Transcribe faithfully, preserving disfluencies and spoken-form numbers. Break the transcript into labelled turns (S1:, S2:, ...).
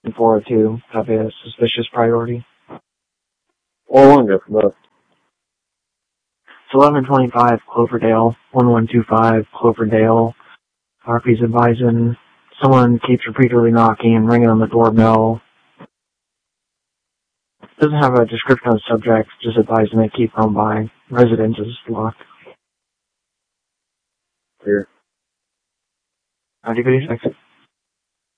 S1: four oh two have a suspicious priority.
S2: All longer for both.
S1: It's eleven twenty-five Cloverdale, one one two five Cloverdale. R P's advising someone keeps repeatedly knocking and ringing on the doorbell. Doesn't have a description of the subject, just advising they keep home by. Residence is locked.
S2: Here.
S1: ninety fifty-six.